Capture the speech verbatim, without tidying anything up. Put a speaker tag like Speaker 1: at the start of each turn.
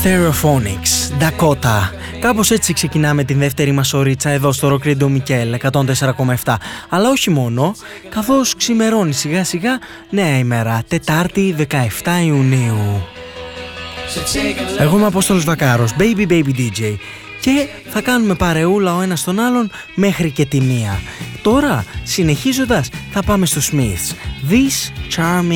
Speaker 1: Stereophonics, Dakota. Κάπως έτσι ξεκινάμε την δεύτερη μας ωρίτσα εδώ στο Rock Radio Mikel εκατόν τέσσερα κόμμα επτά. Αλλά όχι μόνο, καθώς ξημερώνει σιγά σιγά νέα ημέρα, Τετάρτη δεκαεφτά Ιουνίου. Εγώ είμαι Απόστολος Βακάρος, Baby Baby ντι τζέι, και θα κάνουμε παρεούλα ο ένας τον άλλον μέχρι και τη μία. Τώρα, συνεχίζοντας, θα πάμε στο Smiths. This Charming